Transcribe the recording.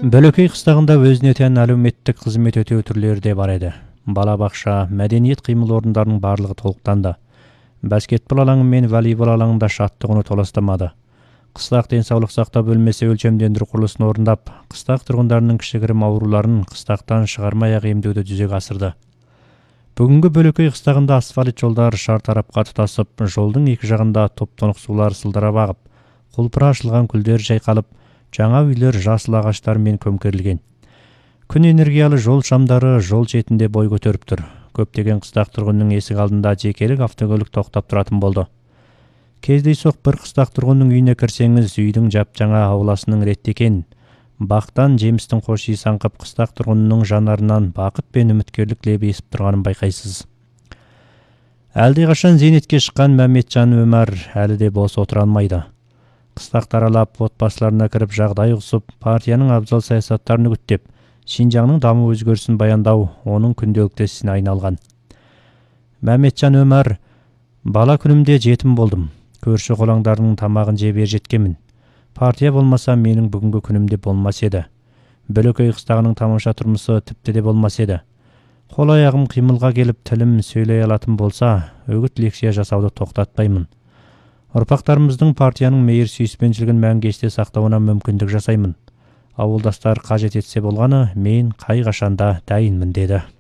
Бөлөкөй кыстагында өзүнө тен әлеуметтик кызмет өтөө түрлөрү де бар эди. Бала бакча, мәдениет кыймыл орундарынын барлыгы толуктанды. Баскетбол алаңы менен волейбол алаңында шаттыгын толастамады. Кыстак ден соолук сактоо бөлмөсү өлчөмдөндүрүү курулусун орундап, кыстак тургундарынын кичигирим ооруларын кыстактан чыгармай ак эмдөөдү жүзөгө асырды. Бүгүнкү Бөлөкөй кыстагында асфальт жолдар шар тарапка тутасып, жолдун эки жагында топтонук суулар сылдырап агып, кулпура ашылган гүлдөр жайкалып, жаңа үйлөр жасыл агачлар менен көмкөрүлгөн. Күн энергиялы жол шамдары жол четинде бой көтөрүптүр. Көптөгөн кыстак тургундун эсик алдында жекелик автокөлүк токтоп туратын болду. Кездейсоқ бір кыстак тургундун үйүнө кирсеңиз, үйдүн жапжаңа ауласынын ретти экенин, бактан жемистин кош ийи аңкып кыстак тургундун жанарынан бакыт пен үмүткерлик леби эсип турганын байкайсыз. Әлде качан зейнетке чыккан Мамеджан Өмөр әлі де болсо отура алмайды. Кыстак таралап, отбасыларына кирип жагдай угсуп, партиянын абзал саясаттарын үгүттөп, Шинжаңдын дамуу өзгөрүшүн баяндоо онун күндөлүктесине айналган. Мамеджан Өмөр: бала күнүмдө жетим болдум. Көршү колоңдардын тамагын жеп жеткенмин. Партия болмаса менин бүгүнкү күнүмдө болмас эди. Бөлөкөй кыстагынын тамаша турмусу типти де болмас эди. Кол аягым кыймылга келип, тилим сүйлөй алатын болса, өгүт лекция жасауду токтотпаймын. Урпактарыбыздын партиянын мейир сүйүспенчилигин мәңгі эсте сактоона мүмкүндүк жасаймын. Ауылдастар кажет этсе болгону, мен кай кашанда дайынмын, деди.